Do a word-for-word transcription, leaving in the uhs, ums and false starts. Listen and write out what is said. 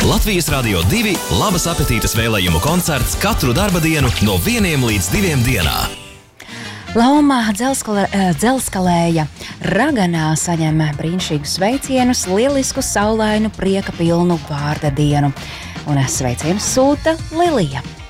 Latvijas Radio divi labas apetītes vēlējumu koncerts katru darba dienu no vieniem līdz diviem dienā. Lauma Dzelskalēja Raganā saņem brīnišķīgus sveicienus, lielisku, saulainu, prieka pilnu vārda dienu. Un sveicienus sūta Lilija.